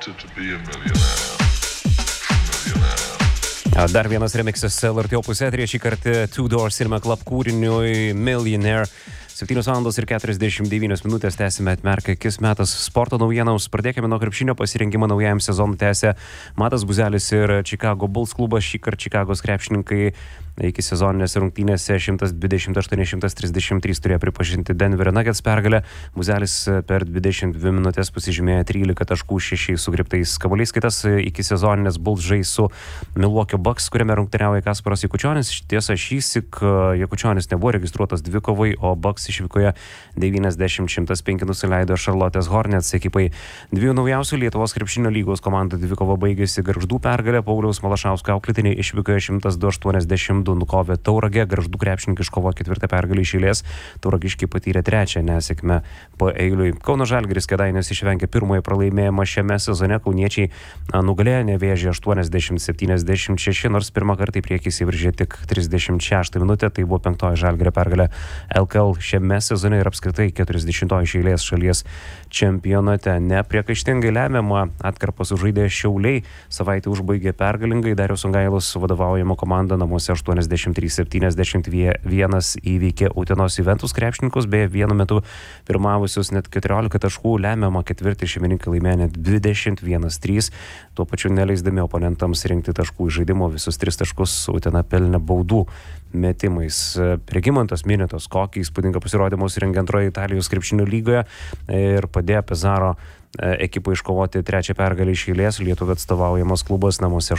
Dar vienas remixas LRT Opus eteryje, šį kartą Two Doors Cinema Club kūriniui Millionaire. 7:49 tęsime atmerkę akis, metas sporto naujienoms. Pradėkime nuo krepšinio. Pasirengimą naujajam sezonui tęsia Matas Buzelis ir Chicago Bulls klubas. Šįkart Čikagos krepšininkai iki sezoninės rungtynėse 128-133 turėjo pripažinti Denverio Nuggets pergalę. Buzelis per 22 minutės pasižymėjo 13 taškų 6 sugriptais kamuoliais. Kitas iki sezoninės Bulls žais su Milwaukee Bucks, kuriame rungtyniauja Kasparas Jakučionis. Tiesa, šįsyk Jakučionis nebuvo registruotas dvikovai, o Bucks išvykoje 90-105 nusileido Charlotte's Hornets ekipai. Dviejų naujausių Lietuvos krepšinio lygos komandų dvikova baigėsi Gargždų pergalė. Pauliaus Malašausko auklėtiniai išvykoje 102-82 nukovė Tauragę. Gargždų krepšininkai iškovojo 4 pergalę iš eilės. Tauragiškiai patyrė 3 nesėkmę po eiliui. Kauno Žalgiris Kėdainiuose išvengė pirmojo pralaimėjimą šiame sezone. Kauniečiai nugalėjo Nevėžį 80-76, nors pirmą kartą į priekį įsiveržė tik 36 minutę. Tai buvo 5 Žalgirio pergalė LKL šiame sezone ir apskritai 40 iš eilės šalies čempionate. Nepriekaištingai lemiamą atkarpą sužaidė Šiauliai. Savaitę užbaigė pergalingai. Dariaus Sungailos vadovaujama komanda namuose 83-71 įveikė Utenos Juventus krepšininkus, beje vienu metu pirmavusius net 14 taškų. Lemiamą ketvirtį šeimininkai laimėjo net 21-3, tuo pačiu neleisdami oponentams rinkti taškų iš žaidimo. Visus 3 taškus Utena pelnė baudų metimais. Regimantas Minėtos kokį įspūdingą pasirodymą surengė antroje Italijos krepšinio lygoje ir padėjo Pesaro ekipą iškovoti 3 pergalę iš eilės. Lietuvio atstovaujamas klubas namuose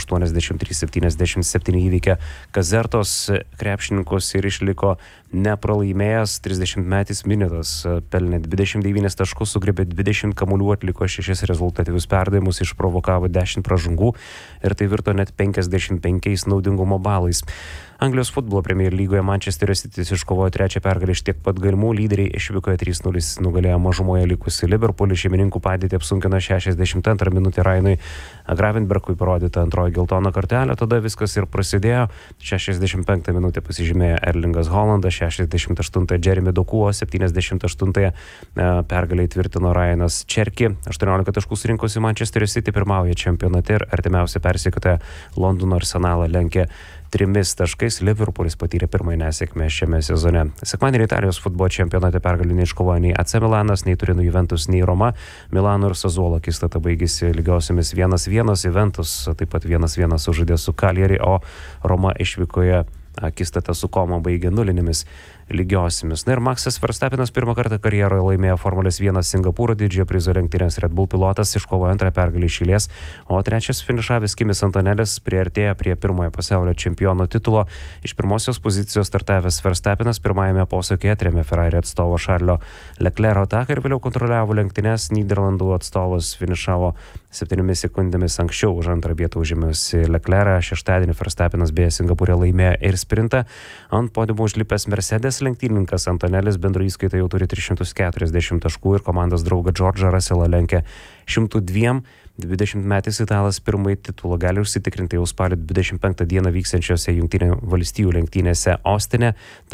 83-77 įveikė Kazertos krepšininkus ir išliko nepralaimėjęs. 30-metis Minėtas pelnė 29 taškus, sugrėbė 20 kamuolių, atliko 6 rezultatyvius perdavimus, išprovokavo 10 pražangų ir tai virto net 55 naudingumo balais. Anglijos futbolo Premier lygoje Manchesterio City iškovojo 3 pergalę iš tiek pat galimų. Lyderiai išvykoje 3-0 nugalėjo mažumoje likusi Liverpoolį. Šeimininkų padėtį apsunkino 62 minutę Rainui Gravenbergui parodyta antroji geltona kortelė. Tada viskas ir prasidėjo. 65 minutę pasižymėjo Erlingas Haalandas, 68 Jeremy Doku, 78 pergalę įtvirtino Ryanas Čerki. 18 taškų surinkusi Manchesterio City pirmauja čempionate ir artimiausia persekiotoja Londono Arsenalą lenkia 3 taškais. Liverpoolis patyrė pirmąją nesėkmę šiame sezone. Sekmadienį Italijos futbolo čempionate pergalių neiškovojo nei AC Milanas, nei Turino Juventus, nei Roma. Milano ir Sassuolo akistata baigėsi lygiosiomis 1-1. Juventus taip pat 1-1 sužaidė su Cagliari, o Roma išvykoje akistata su Como baigė 0 lygiosimis. Na ir Maxas Verstappenas pirmą kartą karjeroje laimėjo Formulės 1 Singapūro didžiojo prizo lenktynės. Red Bull pilotas iškovojo 2 pergalę iš eilės, o 3 finišavęs Kimis Antonelis priartėjo prie pirmojo pasaulio čempiono titulo. Iš pirmosios pozicijos startavęs Verstappenas pirmajame posūkyje atrėmė Ferrari atstovo Charlio Leclerco ataką ir vėliau kontroliavo lenktynės. Nyderlandų atstovas finišavo 7 sekundėmis anksčiau. Už antrą vietą užėmėsi Leclerc. Šeštadienį Verstappenas beje Singapūre laimėjo ir sprintą. Ant podiumo užlipęs Mercedes lenktynininkas Antonelis bendro įskaitą jau turi 340 taškų ir komandos draugą Džordžą Russellą lenkia 102. 20-metis italas pirmąjį titulą gali užsitikrinti jau spalio 25 dieną vyksiančiose Jungtinių valstijų lenktynėse Ostine.